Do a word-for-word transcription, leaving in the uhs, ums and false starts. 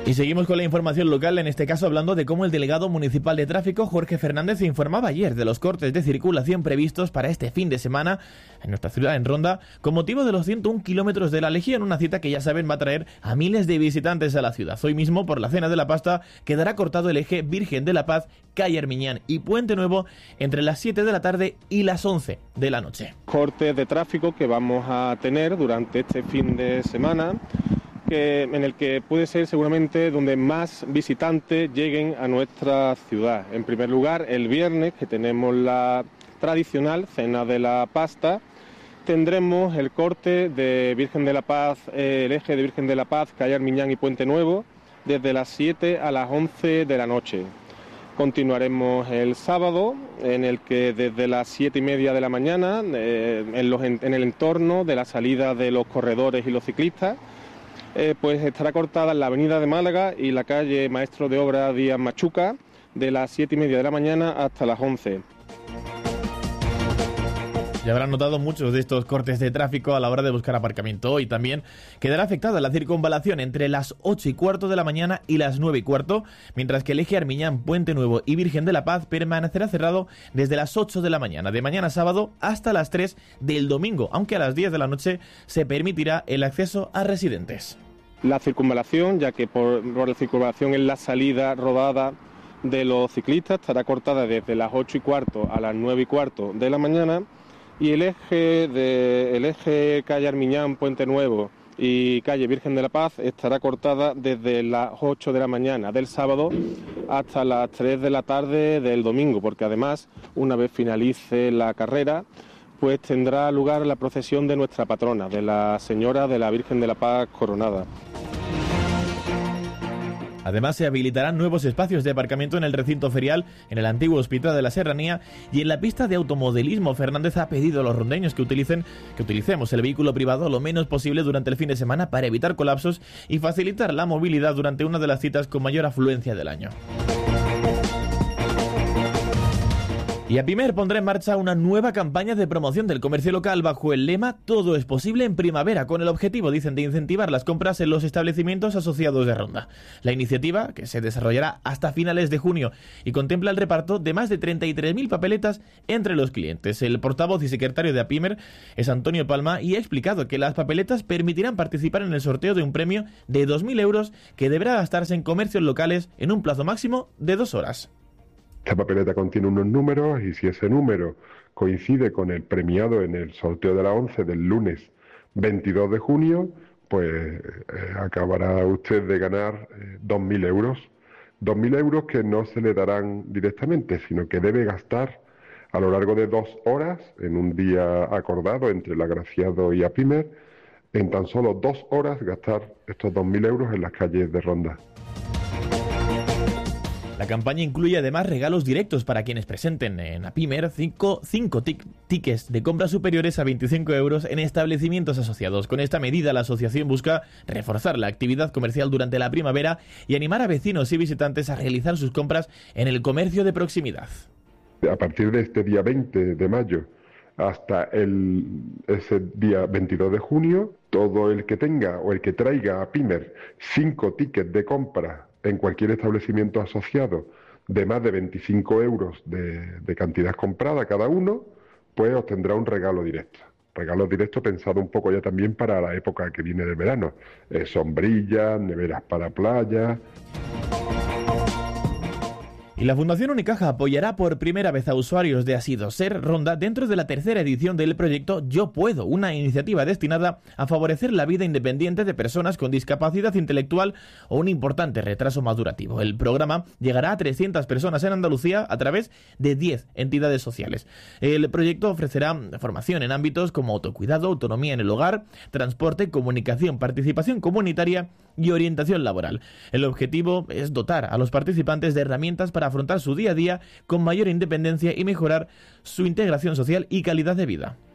Y seguimos con la información local, en este caso hablando de cómo el delegado municipal de tráfico, Jorge Fernández, informaba ayer de los cortes de circulación previstos para este fin de semana en nuestra ciudad, en Ronda, con motivo de los ciento uno kilómetros de la Legión, una cita que ya saben va a traer a miles de visitantes a la ciudad. Hoy mismo, por la Cena de la Pasta, quedará cortado el eje Virgen de la Paz, calle Armiñán y Puente Nuevo entre las siete de la tarde y las once de la noche. Cortes de tráfico que vamos a tener durante este fin de semana, que, en el que puede ser seguramente donde más visitantes lleguen a nuestra ciudad. En primer lugar, el viernes, que tenemos la tradicional Cena de la Pasta, tendremos el corte de Virgen de la Paz, eh, el eje de Virgen de la Paz, calle Armiñán y Puente Nuevo, desde las siete a las once de la noche. Continuaremos el sábado, en el que desde las siete y media de la mañana, eh, en, los, en el entorno de la salida de los corredores y los ciclistas, Eh, pues estará cortada en la avenida de Málaga y la calle Maestro de Obra Díaz Machuca de las siete y media de la mañana hasta las once. Ya habrán notado muchos de estos cortes de tráfico a la hora de buscar aparcamiento. Hoy también quedará afectada la circunvalación entre las ocho y cuarto de la mañana y las nueve y cuarto, mientras que el eje Armiñán, Puente Nuevo y Virgen de la Paz permanecerá cerrado desde las ocho de la mañana de mañana sábado hasta las tres del domingo, aunque a las diez de la noche se permitirá el acceso a residentes. La circunvalación, ya que por, por la circunvalación es la salida rodada de los ciclistas, estará cortada desde las ocho y cuarto a las nueve y cuarto de la mañana, y el eje de el eje calle Armiñán, Puente Nuevo y calle Virgen de la Paz estará cortada desde las ocho de la mañana del sábado hasta las tres de la tarde del domingo, porque además, una vez finalice la carrera, pues tendrá lugar la procesión de nuestra patrona, de la Señora de la Virgen de la Paz Coronada. Además, se habilitarán nuevos espacios de aparcamiento en el recinto ferial, en el antiguo Hospital de la Serranía y en la pista de automodelismo. Fernández ha pedido a los rondeños que utilicen, que utilicemos el vehículo privado lo menos posible durante el fin de semana para evitar colapsos y facilitar la movilidad durante una de las citas con mayor afluencia del año. Y Apimer pondrá en marcha una nueva campaña de promoción del comercio local bajo el lema Todo es posible en primavera, con el objetivo, dicen, de incentivar las compras en los establecimientos asociados de Ronda. La iniciativa, que se desarrollará hasta finales de junio y contempla el reparto de más de treinta y tres mil papeletas entre los clientes. El portavoz y secretario de Apimer es Antonio Palma y ha explicado que las papeletas permitirán participar en el sorteo de un premio de dos mil euros que deberá gastarse en comercios locales en un plazo máximo de dos horas. Esta papeleta contiene unos números y si ese número coincide con el premiado en el sorteo de la once del lunes veintidós de junio, pues eh, acabará usted de ganar eh, dos mil euros. dos mil euros que no se le darán directamente, sino que debe gastar a lo largo de dos horas, en un día acordado entre el agraciado y Apimer, en tan solo dos horas gastar estos dos mil euros en las calles de Ronda. La campaña incluye además regalos directos para quienes presenten en Apimer cinco tic, tickets de compras superiores a veinticinco euros en establecimientos asociados. Con esta medida, la asociación busca reforzar la actividad comercial durante la primavera y animar a vecinos y visitantes a realizar sus compras en el comercio de proximidad. A partir de este día veinte de mayo hasta el, ese día veintidós de junio, todo el que tenga o el que traiga a Apimer cinco tickets de compra en cualquier establecimiento asociado de más de veinticinco euros de, de cantidad comprada cada uno, pues obtendrá un regalo directo. Regalo directo pensado un poco ya también para la época que viene del verano. Eh, sombrillas, neveras para playa. Y la Fundación Unicaja apoyará por primera vez a usuarios de Asidoser Ronda dentro de la tercera edición del proyecto Yo Puedo, una iniciativa destinada a favorecer la vida independiente de personas con discapacidad intelectual o un importante retraso madurativo. El programa llegará a trescientas personas en Andalucía a través de diez entidades sociales. El proyecto ofrecerá formación en ámbitos como autocuidado, autonomía en el hogar, transporte, comunicación, participación comunitaria y orientación laboral. El objetivo es dotar a los participantes de herramientas para afrontar su día a día con mayor independencia y mejorar su integración social y calidad de vida.